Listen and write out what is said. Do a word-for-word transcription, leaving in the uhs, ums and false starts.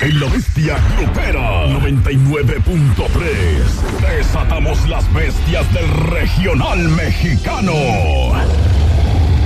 En la Bestia Grupera noventa y nueve punto tres. Desatamos las bestias del regional mexicano.